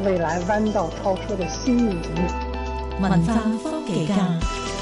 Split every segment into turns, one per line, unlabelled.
未來彎道超車的新領域。
文化科技家。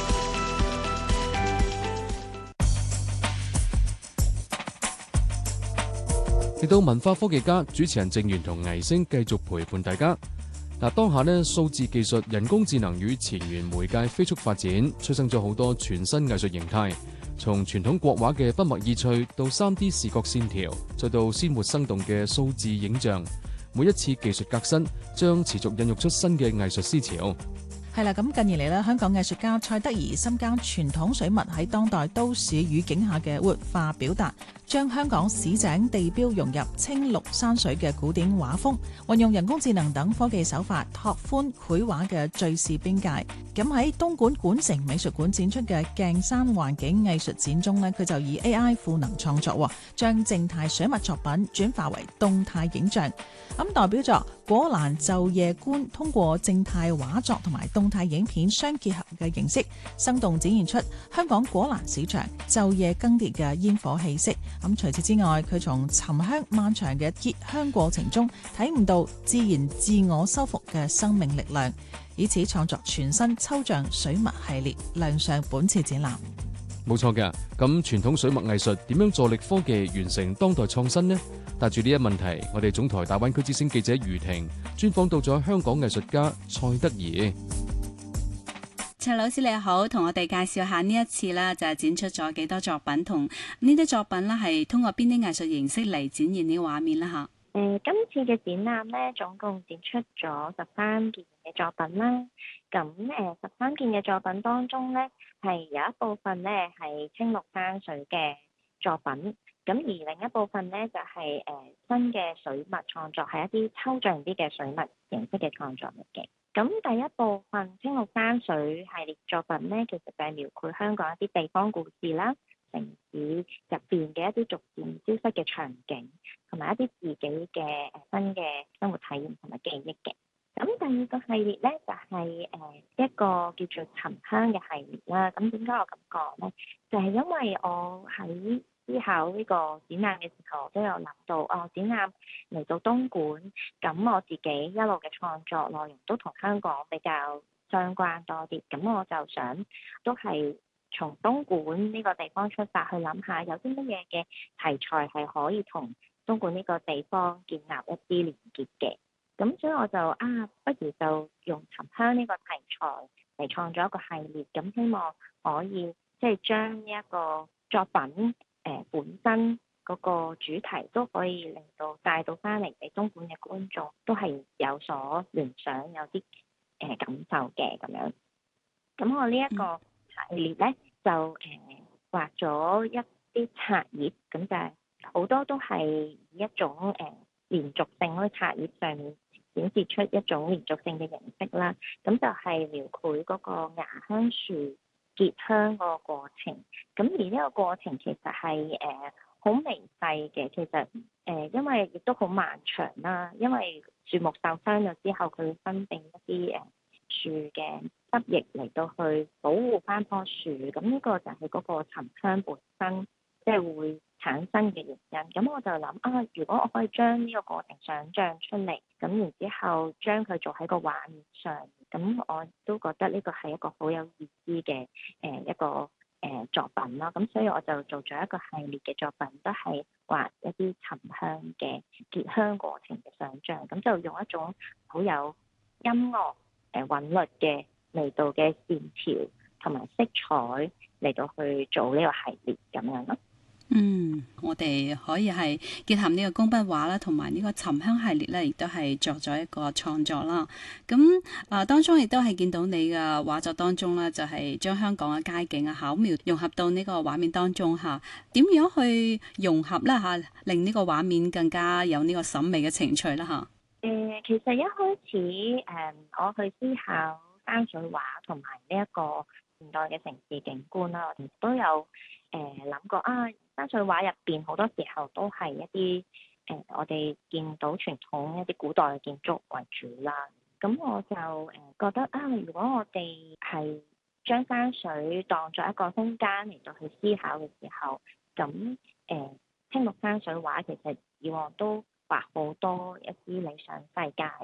嚟到文化科技家，主持人鄭源同倪星繼續陪伴大家。當下呢，數字技術、人工智能與前沿媒介飛速發展，催生咗好多全新藝術形態。從傳統國畫嘅筆墨意趣，到 3D 視覺線條，再到鮮活生動嘅數字影像，每一次技術革新，將持續孕育出新嘅藝術思潮。
係啦，咁近年嚟咧，香港藝術家蔡德宜深耕傳統水墨喺當代都市語境下嘅活化表達，將香港市井地標融入青綠山水嘅古典畫風，運用人工智能等科技手法拓寬繪畫嘅敘事邊界。咁喺東莞莞城美術館展出嘅鏡山環境藝術展中呢，佢就以 AI 賦能創作，將靜態水墨作品轉化為動態影像。咁代表作果欄晝夜觀通過靜態畫作同埋動態影片相結合嘅形式，生動展現出香港果欄市場晝夜更迭嘅煙火氣息。咁除此之外，佢從沉香漫長嘅結香過程中體悟到自然自我修復嘅生命力量，以此創作全新抽象水墨系列亮相本次展覽。
冇錯嘅，咁傳統水墨藝術點樣助力科技完成當代創新呢？帶住呢一問題，我哋總台大灣區之聲記者余婷專訪到咗香港藝術家蔡德宜。
蔡老師你好，同我哋介紹下呢一次啦，就係展出咗幾多作品，同呢啲作品啦係通過邊啲藝術形式嚟展現呢個畫面啦吓。
今次嘅展覽咧，總共展出咗13件嘅作品啦。咁13件嘅作品當中咧，係有一部分咧係青綠山水嘅作品，咁而另一部分咧就係新嘅水墨創作，係一啲抽象啲嘅水墨形式嘅創作嚟嘅。咁第一部分青綠山水系列作品咧，其實就係描繪香港一啲地方故事啦，城市入邊嘅一啲逐漸消失嘅場景，同埋一啲自己嘅新嘅生活體驗同埋記憶嘅。咁第二個系列咧就係一個叫做沉香嘅系列啦。咁點解我咁講咧？就係因為我喺思考呢個展覽嘅時候，都有諗到展覽嚟到東莞，咁我自己一路嘅創作內容都同香港比較相關多啲。咁我就想都係從東莞呢個地方出發去諗下，有啲乜嘢嘅題材係可以同東莞呢個地方建立一啲連結嘅。咁所以我就不如就用沉香呢個題材嚟創作一個系列，咁希望可以即係將呢一個作品本身嗰個主題都可以令到帶到翻嚟俾東莞嘅觀眾，都係有所聯想，有啲感受嘅咁樣。咁我呢一個系列咧就畫咗一啲冊頁，咁就係好多都係以一種連續性喺冊頁上面顯示出一種連續性嘅形式啦。咁就係描繪嗰個牙香樹結香個過程。咁而呢個過程其實係好微細嘅，其實因為亦都好漫長啦。因為樹木受傷咗之後，佢會分泌一啲樹嘅汁液嚟到去保護翻棵樹。咁呢個就係嗰個沉香本身即係會產生嘅原因。咁我就諗如果我可以將呢個過程想像出嚟，咁然之後將佢做喺個畫面上，咁我都覺得呢個係一個好有意思嘅一個作品啦。咁所以我就做咗一個系列嘅作品，都係畫一啲沉香嘅結香過程嘅想像。咁就用一種好有音樂韻律嘅味道嘅線條同埋色彩嚟到去做呢個系列咁樣咯。
我哋可以係結合呢個工筆畫啦，同埋呢個沉香系列咧，亦都係作咗一個創作啦。咁當中亦都係見到你嘅畫作當中啦，就係將香港嘅街景巧妙融合到呢個畫面當中嚇。點樣去融合咧嚇，令呢個畫面更加有呢個審美嘅情趣啦嚇？
其實一開始我去思考山水畫同埋呢一個現代嘅城市景觀啦，我哋都有諗過山水畫入邊好多時候都係一啲我哋見到傳統一啲古代嘅建築為主啦。咁我就覺得如果我哋係將山水當作一個空間嚟到去思考嘅時候，咁青綠山水畫其實以往都畫好多一啲理想世界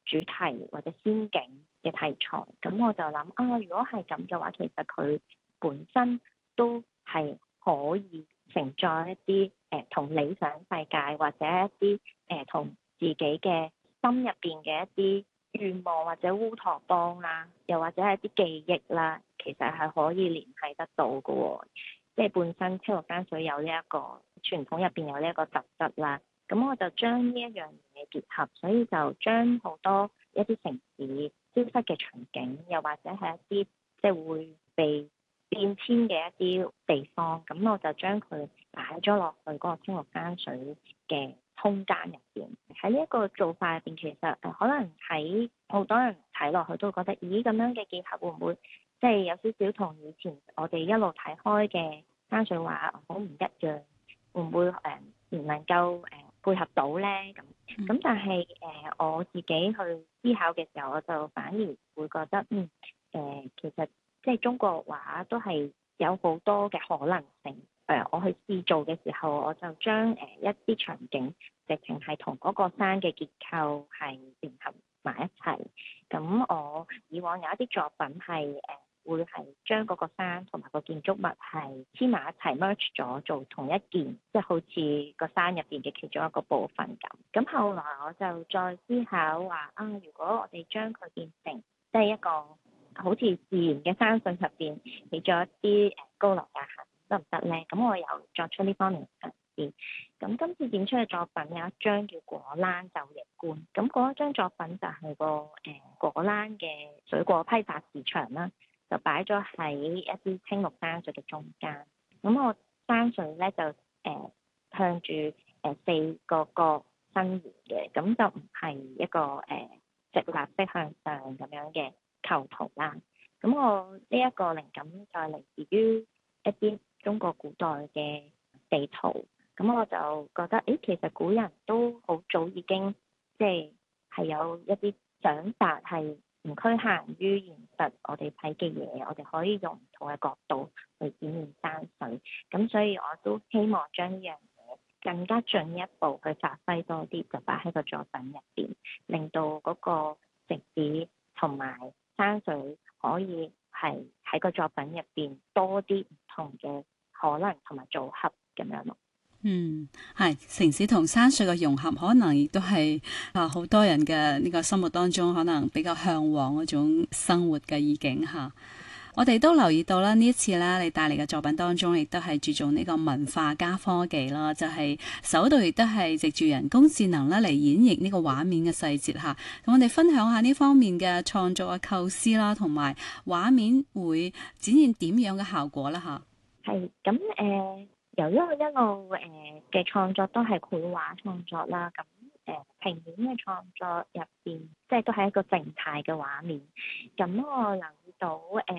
主題或者仙境嘅題材。咁我就諗啊，如果係咁嘅話，其實佢本身都係可以承載一啲同理想世界或者一啲同自己嘅心入邊嘅一啲願望或者烏托邦啦，又或者係一啲記憶啦，其實係可以聯繫得到嘅喎。即係本身青綠山水有呢一個傳統入邊有呢一個特質啦，咁我就將呢一樣嘢結合，所以就將好多一啲城市消失嘅場景，又或者係一啲即係會被變遷嘅一啲地方，咁我就將佢擺咗落去嗰個青綠山水嘅空間入邊。喺呢一個做法入邊，其實可能喺好多人睇落去都會覺得，咦，咁樣嘅結合會唔會即係有少少同以前我哋一路睇開嘅山水畫好唔一樣？會唔會唔能夠配合到咧？咁但係我自己去思考嘅時候，我就反而會覺得其實即係中國畫都係有好多嘅可能性。我去試做嘅時候，我就將一啲場景直情係同嗰個山嘅結構係聯合埋一齊。咁我以往有一啲作品係會係將嗰個山同埋個建築物係黐埋一齊 merge 咗做同一件，即係好似個山入邊嘅其中一個部分咁。咁後來我就再思考話如果我哋將佢變成即係一個好似自然嘅山水入邊起咗一啲高樓大廈得唔得咧？咁我又作出呢方面嘅嘗試。咁今次展出嘅作品有一張叫果欄晝夜觀，咁嗰一張作品就係個果欄嘅水果批發市場啦，就擺咗喺一啲青綠山水嘅中間。咁我山水咧就向住四個角伸延嘅，咁就唔係一個直立式向上咁樣嘅構圖啦。咁我呢一個靈感就係嚟自於一啲中國古代嘅地圖。咁我就覺得其實古人都好早已經即係有一啲想法係唔侷限於現實我哋睇嘅嘢，我哋可以用唔同嘅角度去展現山水。咁所以我都希望將呢樣嘢更加進一步去發揮多啲，就擺喺個作品入邊，令到嗰個城市同埋山水可以係喺個作品入邊多啲唔同嘅可能同埋組合咁樣咯。
係城市同山水嘅融合，可能亦都係好多人嘅呢個心目當中可能比較向往嗰種生活嘅意境吓。我哋都留意到啦，呢一次咧你帶嚟嘅作品當中，亦都係注重呢個文化加科技啦，就係首度亦都係藉住人工智能咧嚟演繹呢個畫面嘅細節吓。同我哋分享下呢方面嘅創作嘅構思啦，同埋畫面會展現點樣嘅效果啦吓。
係咁由於我一路嘅創作都係繪畫創作啦，咁平面嘅創作入邊，即係都係一個靜態嘅畫面。咁我留意到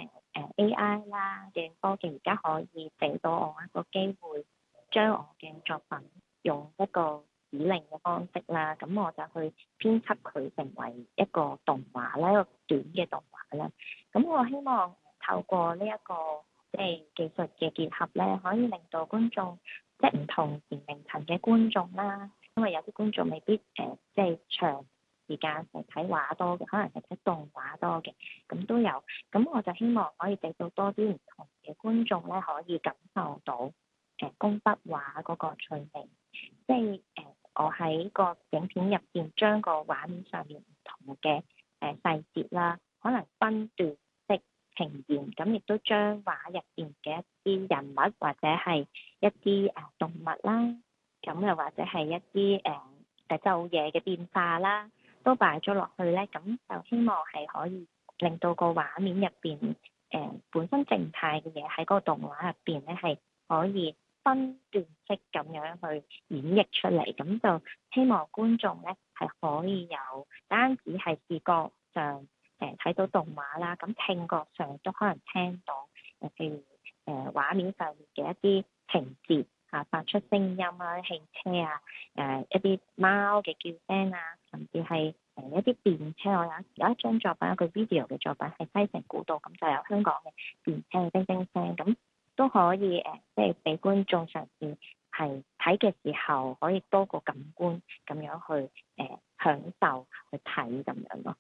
AI 啦嘅科技而家可以俾到我一個機會，將我嘅作品用一個指令嘅方式啦，咁我就去編輯佢成為一個動畫啦，一個短嘅動畫啦。咁我希望透過呢一個即係技術嘅結合咧，可以令到觀眾即係唔同年齡層嘅觀眾啦，因為有啲觀眾未必即係長時間係睇畫多嘅，可能係睇動畫多嘅，咁都有。咁我就希望可以俾到多啲唔同嘅觀眾咧，可以感受到工筆畫嗰個趣味。即係我喺個影片入邊將個畫面上面唔同嘅細節啦，可能分段呈現，咁亦都將畫入邊嘅一啲人物或者係一啲動物啦，咁又或者係一啲晝夜嘅變化啦，都擺咗落去咧，咁就希望係可以令到個畫面入邊本身靜態嘅嘢喺嗰個動畫入邊咧係可以分段式咁樣去演繹出嚟，咁就希望觀眾咧係可以有單止係視覺上睇到動畫啦，咁聽覺上都可能聽到譬如畫面上面嘅一啲情節發出聲音啊，汽車啊，一啲貓嘅叫聲啊，甚至係一啲電車。我有一張作品，一個 video 嘅作品係西城古道，咁就有香港嘅電車嘅叮叮聲，咁都可以即係俾觀眾嘗試係睇嘅時候可以多個感官咁樣去享受去睇咁樣咯。